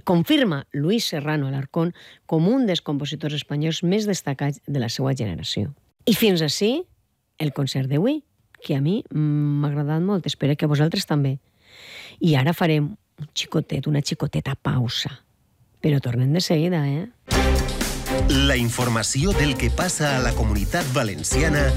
confirma Luis Serrano Alarcón com un dels compositors espanyols més destacats de la seva generació. I fins ací el concert d'avui, que a mi m'ha agradat molt, espero que a vosaltres també. I ara farem una xicoteta pausa. Però tornem de seguida, La informació del que passa a la Comunitat Valenciana